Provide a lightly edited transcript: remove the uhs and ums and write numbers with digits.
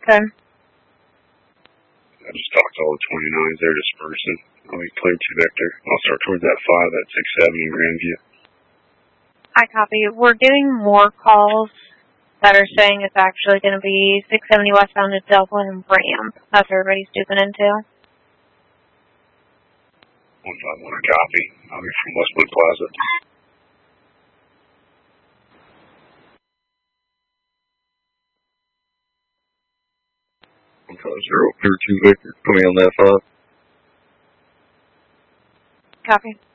Okay. I just talked to all the 29s. They're dispersing. I'll be clear to Victor. I'll start towards that 5 at 670 Grandview. I copy. We're getting more calls that are saying it's actually going to be 670 westbound to Dublin and Ramp. That's what everybody's duping into. 151, a copy. I'll be from Westwood Plaza. I'm trying 032 Victor. Coming on that 5. Copy.